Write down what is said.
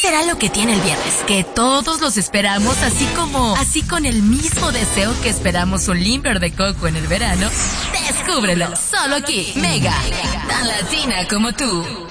será lo que tiene el viernes? Que todos los esperamos así con el mismo deseo que esperamos un limber de coco en el verano. Descúbrelo, solo aquí, Mega, tan latina como tú.